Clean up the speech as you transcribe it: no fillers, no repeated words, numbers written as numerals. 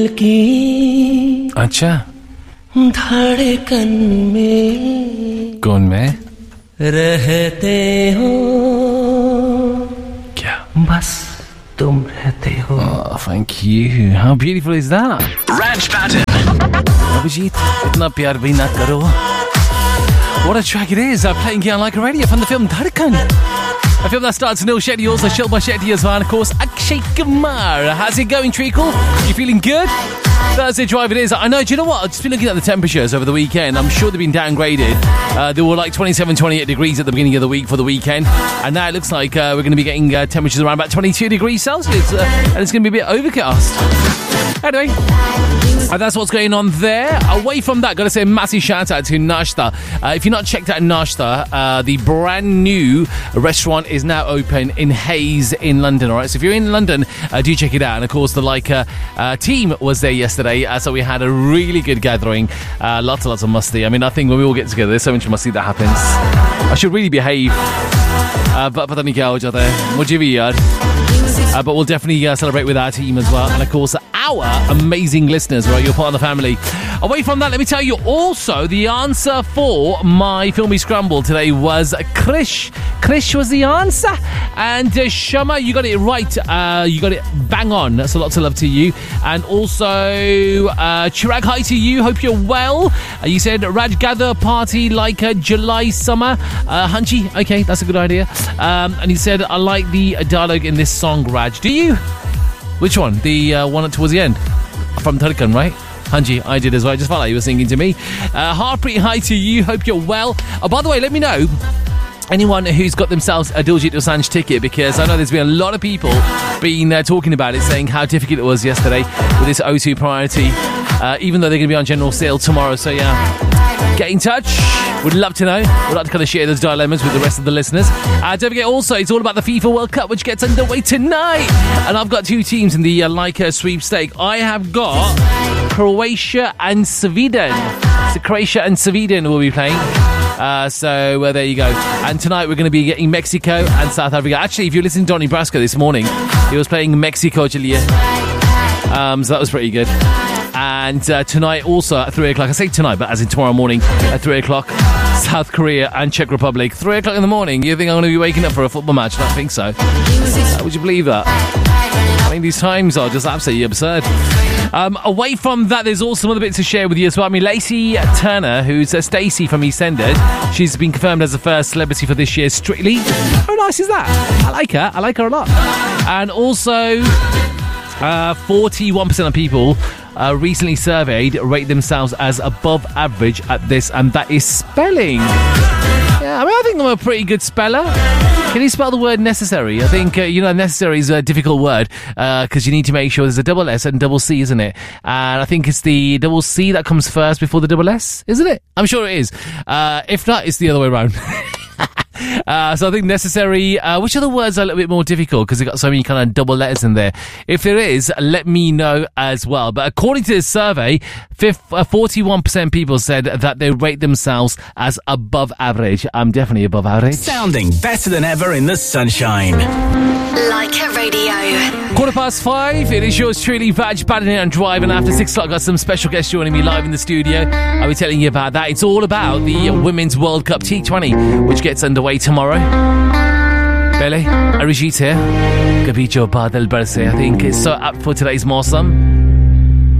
अच्छा धड़कन में कौन मैं रहते हो क्या बस तुम रहते हो Oh, thank you. How beautiful is that? Raj Pattern. Abhijit, itna pyar bhi na karo. What a track it is. Playing here on Like a Radio from the film Dhadkan. A film that stars Sunil Shetty, also Shilpa Shetty as well, and of course Akshay Kumar. How's it going, Treacle? You feeling good? Thursday drive it is. I know, do you know what? I've just been looking at the temperatures over the weekend. I'm sure they've been downgraded. There were like 27, 28 degrees at the beginning of the week for the weekend. And now it looks like we're going to be getting temperatures around about 22 degrees Celsius. And it's going to be a bit overcast. Anyway, that's what's going on there. Away from that, got to say a massive shout out to Nashta. If you're not checked out Nashta, the brand new restaurant is now open in Hayes in London. All right, so if you're in London, do check it out. And of course, the Leica team was there yesterday, so we had a really good gathering. Lots and lots of musty. I mean, I think when we all get together, there's so much musty that happens. I should really behave. But pata nahi kya ho jata hai. Mujhe bhi yaar. But we'll definitely celebrate with our team as well. And of course, our amazing listeners, right? You're part of the family. Away from that, let me tell you also, the answer for my Filmy Scramble today was Krish. Krish was the answer. And Shama, you got it right. You got it bang on. So lots of love to you. And also, Chirag, hi to you. Hope you're well. You said, Raj, gather party like a July summer. Hunchy, okay, that's a good idea. And he said, I like the dialogue in this song, Raj. Do you? Which one? The one towards the end? From Dhadkan, right? Hanji, I did as well. I just felt like you were singing to me. Harpreet, hi to you. Hope you're well. Oh, by the way, let me know anyone who's got themselves a Diljit Dosanjh ticket, because I know there's been a lot of people been talking about it, saying how difficult it was yesterday with this O2 Priority, even though they're going to be on general sale tomorrow. So, yeah, get in touch. Would love to know. Would like to kind of share those dilemmas with the rest of the listeners. Don't forget also, it's all about the FIFA World Cup, which gets underway tonight. And I've got two teams in the Leica sweepstake. I have got Croatia and Sweden. So Croatia and Sweden will be playing. So there you go. And tonight we're going to be getting Mexico and South Africa. Actually, if you listen to Donny Brasco this morning, he was playing Mexico, Julia. So that was pretty good. And tonight also at 3 o'clock, I say tonight, but as in tomorrow morning at 3 o'clock, South Korea and Czech Republic. 3 o'clock in the morning. You think I'm going to be waking up for a football match? I don't think so. Would you believe that? I mean, these times are just absolutely absurd. Away from that, there's also some other bits to share with you as well. I mean, Lacey Turner, who's Stacey from EastEnders, she's been confirmed as the first celebrity for this year's Strictly. How nice is that? I like her. I like her a lot. And also, 41% of people recently surveyed rate themselves as above average at this, and that is spelling. Yeah, I mean, I think I'm a pretty good speller. Can you spell the word necessary? I think, necessary is a difficult word because you need to make sure there's a double S and double C, isn't it? And I think it's the double C that comes first before the double S, isn't it? I'm sure it is. If not, it's the other way around. So I think necessary. Which other words are a little bit more difficult because they've got so many kind of double letters in there? If there is, let me know as well. But according to this survey, 41% people said that they rate themselves as above average. I'm definitely above average. Sounding better than ever in the sunshine. Like a Radio. 5:15. It is yours truly, Vaj, Pattern and Drive. And after 6 o'clock, got some special guests joining me live in the studio. I'll be telling you about that. It's all about the Women's World Cup T20, which gets underway tomorrow. Pele, Arijit here. Kabhi jo badal barse. I think it's so apt for today's Mawsam.